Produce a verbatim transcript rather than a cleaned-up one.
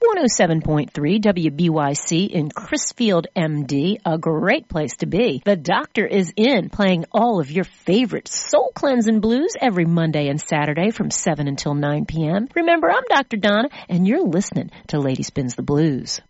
one oh seven point three W B Y C in Crisfield, M D, a great place to be. The Doctor is in, playing all of your favorite soul cleansing blues every Monday and Saturday from seven until nine p.m. Remember, I'm Doctor Donna, and you're listening to Lady Spins the Blues.